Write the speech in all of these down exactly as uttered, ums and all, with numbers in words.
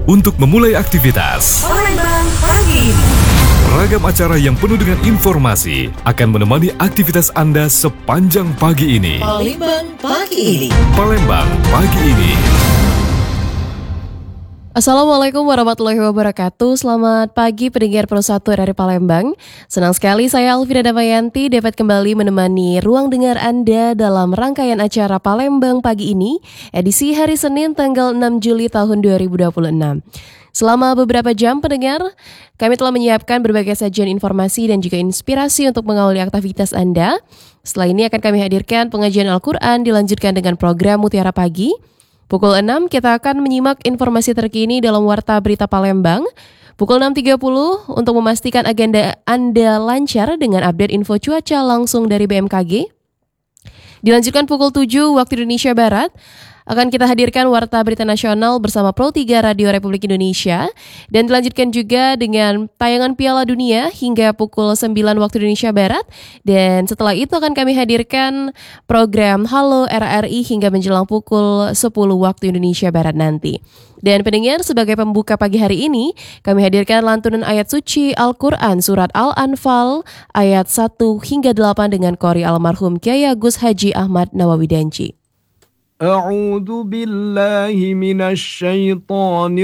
untuk memulai aktivitas. Palembang pagi ini. Ragam acara yang penuh dengan informasi akan menemani aktivitas Anda sepanjang pagi ini. Palembang pagi ini. Palembang pagi ini. Assalamualaikum warahmatullahi wabarakatuh. Selamat pagi pendengar Pro satu dari Palembang. Senang sekali saya Alvira Damayanti dapat kembali menemani ruang dengar Anda dalam rangkaian acara Palembang pagi ini, edisi hari Senin tanggal enam Juli tahun dua ribu dua puluh enam. Selama beberapa jam pendengar, kami telah menyiapkan berbagai sajian informasi dan juga inspirasi untuk mengawali aktivitas Anda. Setelah ini akan kami hadirkan pengajian Al-Quran dilanjutkan dengan program Mutiara Pagi. Pukul enam kita akan menyimak informasi terkini dalam Warta Berita Palembang. Pukul enam tiga puluh untuk memastikan agenda Anda lancar dengan update info cuaca langsung dari B M K G. Dilanjutkan pukul tujuh waktu Indonesia Barat. Akan kita hadirkan Warta Berita Nasional bersama Pro tiga Radio Republik Indonesia. Dan dilanjutkan juga dengan tayangan Piala Dunia hingga pukul sembilan waktu Indonesia Barat. Dan setelah itu akan kami hadirkan program Halo R R I hingga menjelang pukul sepuluh waktu Indonesia Barat nanti. Dan pendengar, sebagai pembuka pagi hari ini, kami hadirkan lantunan ayat suci Al-Quran Surat Al-Anfal ayat satu hingga delapan dengan qori almarhum Kiai Agus Haji Ahmad Nawawi Danci. أعوذ بالله من الشيطان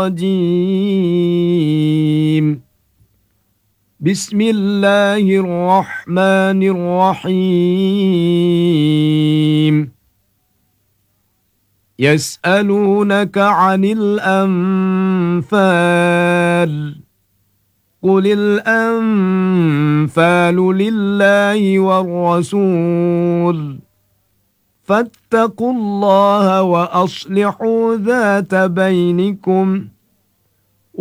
الرجيم بسم الله الرحمن الرحيم يسألونك عن الأنفال قل الأنفال لله والرسول فاتقوا الله وأصلحوا ذات بينكم